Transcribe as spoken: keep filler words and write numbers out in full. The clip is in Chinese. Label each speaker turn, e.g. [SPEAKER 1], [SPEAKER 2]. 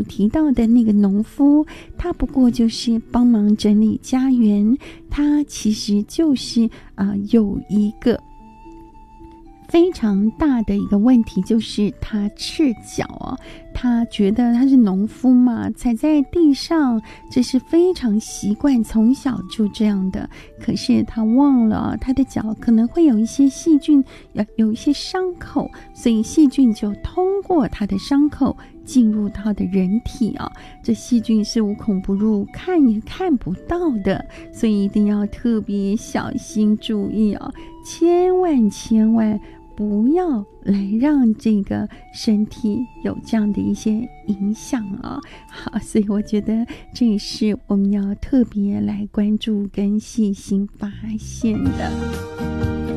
[SPEAKER 1] 提到的那个农夫，他不过就是帮忙整理家园，他其实就是啊、呃、有一个非常大的一个问题，就是他赤脚哦，他觉得他是农夫嘛，踩在地上，这是非常习惯，从小就这样的。可是他忘了他的脚可能会有一些细菌，有一些伤口，所以细菌就通过他的伤口进入他的人体啊。这细菌是无孔不入，看也看不到的，所以一定要特别小心注意啊，千万千万不要来让这个身体有这样的一些影响啊！好，所以我觉得这也是我们要特别来关注跟细心发现的。